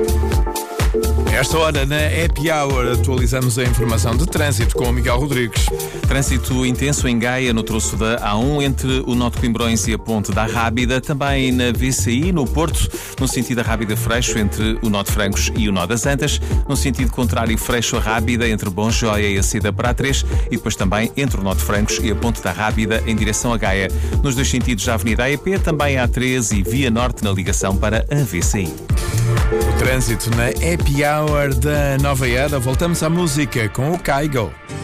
Esta hora, na Happy Hour, atualizamos a informação de trânsito com o Miguel Rodrigues. Trânsito intenso em Gaia, no troço da A1, entre o Nó de Coimbrões e a Ponte da Rábida. Também na VCI, no Porto, no sentido da Rábida-Freixo, entre o Nó de Francos e o Nó das Antas. No sentido contrário, Freixo-Rábida, entre Bom Joia e a saída para a 3. E depois também entre o Nó de Francos e a Ponte da Rábida, em direção a Gaia. Nos dois sentidos da Avenida AEP, também a A3 e Via Norte, na ligação para a VCI. O trânsito na Happy Hour da Nova Era. Voltamos à música com o Kygo.